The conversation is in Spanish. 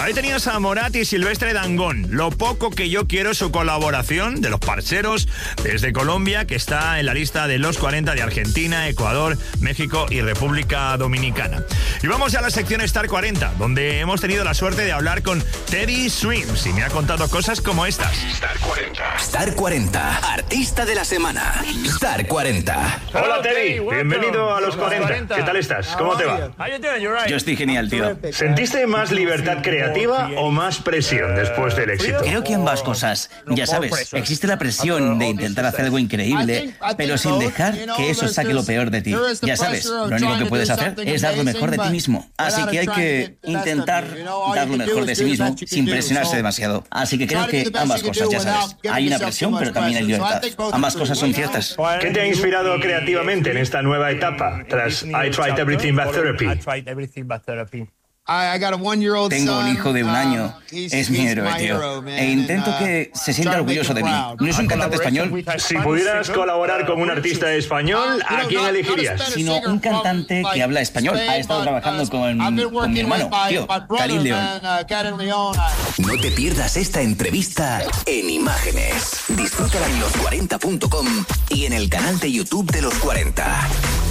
Ahí tenías a Morat y Silvestre Dangond. Lo poco que yo quiero es su colaboración de los parceros desde Colombia, que está en la lista de los 40 de Argentina, Ecuador, México y República Dominicana. Y vamos ya a la sección Star 40, donde hemos tenido la suerte de hablar con Teddy Swims y me ha contado cosas como estas. Star 40. Star 40. Artista de la semana. Star 40. Hola Teddy, bienvenido a los 40. ¿Qué tal estás? ¿Cómo te va? Yo estoy genial, tío. ¿Sentiste más libertad creativa o más presión después del éxito? Creo que ambas cosas. Ya sabes, existe la presión de intentar hacer algo increíble, pero sin dejar que eso saque lo peor de ti. Ya sabes, lo único que puedes hacer es dar lo mejor de ti mismo. Así que hay que intentar dar lo mejor de sí mismo sin presionarse demasiado. Así que creo que ambas cosas, ya sabes. Hay una presión, pero también hay libertad. Ambas cosas son ciertas. ¿Qué te ha inspirado creativamente en esta nueva etapa tras I Tried Everything But Therapy? Tengo un hijo de 1 año. Es mi héroe, tío. E intento que se sienta orgulloso de mí. No es un cantante español, Si pudieras colaborar con un artista español, ¿a quién elegirías? sino un cantante que habla español. Ha estado trabajando con mi hermano, tío, Khalil León. No te pierdas esta entrevista en imágenes. Disfrútala en los40.com y en el canal de YouTube de Los 40.